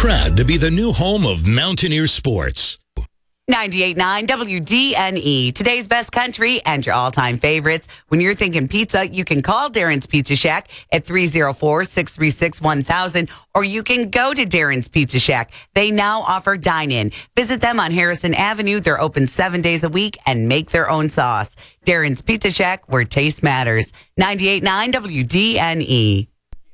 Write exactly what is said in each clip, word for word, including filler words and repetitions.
Proud to be the new home of Mountaineer Sports. ninety-eight point nine W D N E, today's best country and your all-time favorites. When you're thinking pizza, you can call Darren's Pizza Shack at three oh four, six three six, one thousand, or you can go to Darren's Pizza Shack. They now offer dine-in. Visit them on Harrison Avenue. They're open seven days a week and make their own sauce. Darren's Pizza Shack, where taste matters. ninety-eight point nine W D N E.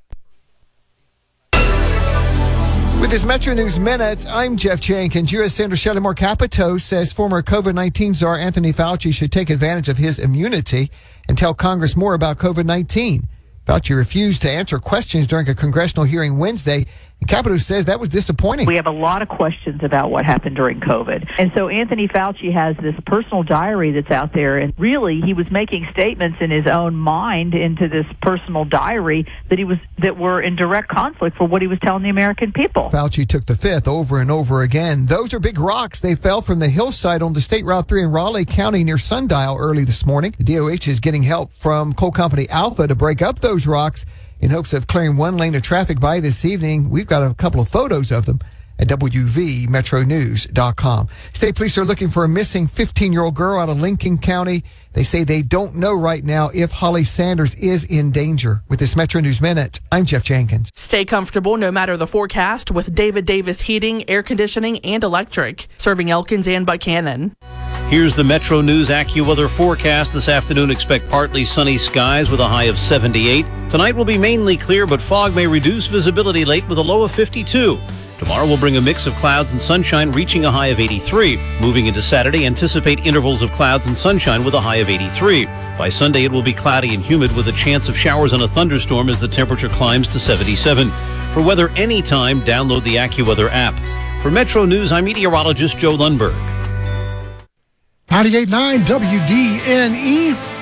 With this Metro News Minute, I'm Jeff Jenkins. U S Senator Shelley Moore Capito says former COVID nineteen czar Anthony Fauci should take advantage of his immunity and tell Congress more about COVID nineteen. Fauci refused to answer questions during a congressional hearing Wednesday, and Capito says that was disappointing. We have a lot of questions about what happened during COVID. And so Anthony Fauci has this personal diary that's out there, and really he was making statements in his own mind into this personal diary that he was that were in direct conflict for what he was telling the American people. Fauci took the fifth over and over again. Those are big rocks. They fell from the hillside on the State Route three in Raleigh County near Sundial early this morning. The D O H is getting help from coal company Alpha to break up those rocks in hopes of clearing one lane of traffic by this evening. We've got a couple of photos of them at W V metro news dot com. State police are looking for a missing fifteen-year-old girl out of Lincoln County. They say they don't know right now if Holly Sanders is in danger. With this Metro News Minute, I'm Jeff Jenkins. Stay comfortable no matter the forecast with David Davis Heating, Air Conditioning, and Electric, serving Elkins and Buchanan. Here's the Metro News AccuWeather forecast. This afternoon, expect partly sunny skies with a high of seventy-eight. Tonight will be mainly clear, but fog may reduce visibility late with a low of fifty-two. Tomorrow will bring a mix of clouds and sunshine, reaching a high of eighty-three. Moving into Saturday, anticipate intervals of clouds and sunshine with a high of eighty-three. By Sunday, it will be cloudy and humid with a chance of showers and a thunderstorm as the temperature climbs to seventy-seven. For weather anytime, download the AccuWeather app. For Metro News, I'm meteorologist Joe Lundberg. ninety-eight point nine W D N E.